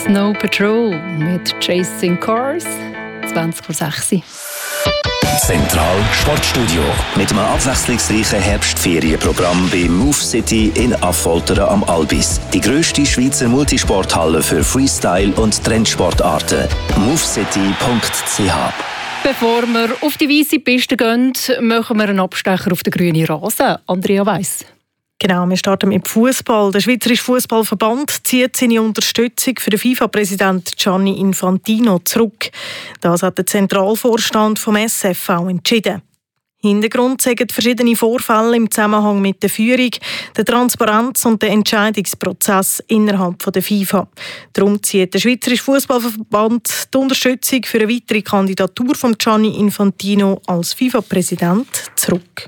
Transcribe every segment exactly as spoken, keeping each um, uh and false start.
Snow Patrol mit Chasing Cars, zwanzig vor sechs. Zentral Sportstudio mit einem abwechslungsreichen Herbstferienprogramm bei Move City in Affoltern am Albis. Die grösste Schweizer Multisporthalle für Freestyle- und Trendsportarten. movecity punkt c h. Bevor wir auf die weisse Piste gehen, machen wir einen Abstecher auf den grünen Rasen. Andrea Weiss. Genau, wir starten mit Fußball. Der Schweizerische Fußballverband zieht seine Unterstützung für den FIFA-Präsident Gianni Infantino zurück. Das hat der Zentralvorstand vom S F V entschieden. Hintergrund sind verschiedene Vorfälle im Zusammenhang mit der Führung, der Transparenz und der Entscheidungsprozess innerhalb der FIFA. Darum zieht der Schweizerische Fußballverband die Unterstützung für eine weitere Kandidatur von Gianni Infantino als FIFA-Präsident zurück.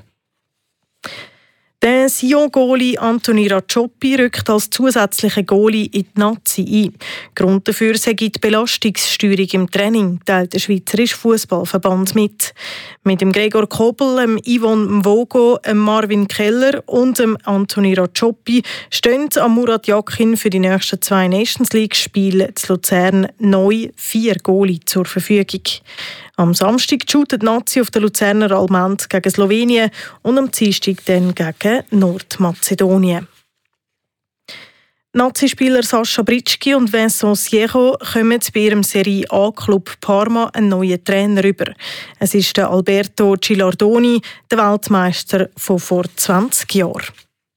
Der Sion-Goalie Anthony Racioppi rückt als zusätzlicher Goalie in die Nazi ein. Grund dafür sei die Belastungssteuerung im Training, teilt der Schweizerische Fußballverband mit. Mit dem Gregor Kobel, dem Yvonne Mvogo, dem Marvin Keller und dem Anthony Racioppi stehen am Murat Yakin für die nächsten zwei Nations League-Spiele zu Luzern neu vier Goalie zur Verfügung. Am Samstag shootet die Nazi auf der Luzerner Allmend gegen Slowenien und am Dienstag dann gegen Nordmazedonien. Nazi-Spieler Sascha Britschki und Vincent Siecho kommen bei ihrem Serie A-Club Parma einen neuen Trainer über. Es ist der Alberto Gilardoni, der Weltmeister von vor zwanzig Jahren.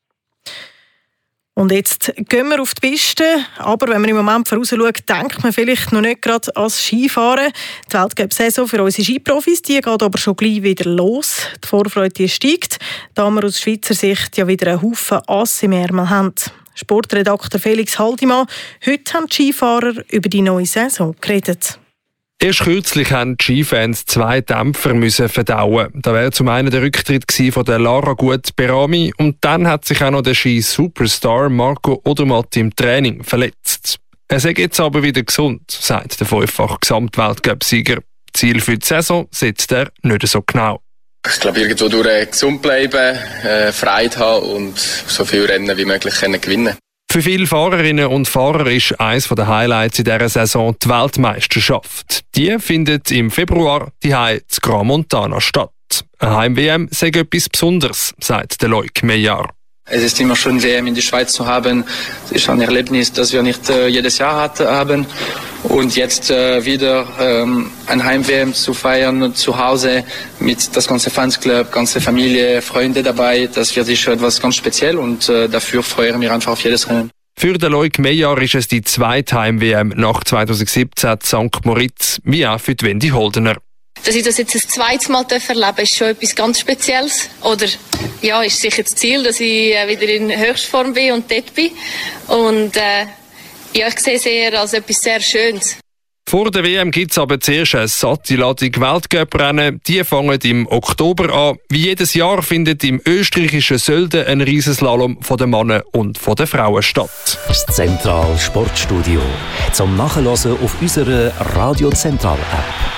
Und jetzt gehen wir auf die Piste, aber wenn man im Moment vorausschaut, denkt man vielleicht noch nicht gerade ans Skifahren. Die Weltcup-Saison für unsere Skiprofis, die geht aber schon gleich wieder los. Die Vorfreude die steigt, da wir aus Schweizer Sicht ja wieder einen Haufen Ass im Ärmel haben. Sportredakteur Felix Haldimann, heute haben die Skifahrer über die neue Saison geredet. Erst kürzlich haben die Skifans zwei Dämpfer müssen verdauen. Da wäre zum einen der Rücktritt von der Lara Gut-Berami und dann hat sich auch noch der Ski-Superstar Marco Odermatt im Training verletzt. Er sei jetzt aber wieder gesund, sagt der fünffache Gesamtweltcup-Sieger. Ziel für die Saison setzt er nicht so genau. Ich glaube, irgendwo durch gesund bleiben, äh, Freude haben und so viele Rennen wie möglich können gewinnen. Für viele Fahrerinnen und Fahrer ist eines der Highlights in dieser Saison die Weltmeisterschaft. Die findet im Februar daheim in Gran Montana statt. Eine Heim-W M sei etwas Besonderes, sagt der Loic Meillard. Es ist immer schön, W M in der Schweiz zu haben. Es ist ein Erlebnis, das wir nicht äh, jedes Jahr hat, haben. Und jetzt äh, wieder ähm, ein Heim-W M zu feiern zu Hause mit das ganze Fansclub, ganze Familie, Freunde dabei. Das wird sicher etwas ganz Spezielles und äh, dafür freuen wir mich einfach auf jedes Rennen. Für den Loic Meillard ist es die zweite Heim-W M nach zweitausendsiebzehn in Sankt Moritz, wie auch für die Wendy Holdener. Dass ich das jetzt das zweite Mal erleben darf, ist schon etwas ganz Spezielles. Oder ja, ist sicher das Ziel, dass ich wieder in Höchstform bin und dort bin. Und äh, ja, ich sehe es eher als etwas sehr Schönes. Vor der W M gibt es aber zuerst eine satte Ladung Weltcup-Rennen. Die fangen im Oktober an. Wie jedes Jahr findet im österreichischen Sölden ein Riesenslalom von den Männern und von den Frauen statt. Das Zentral Sportstudio zum Nachhören auf unserer Radio Zentral App.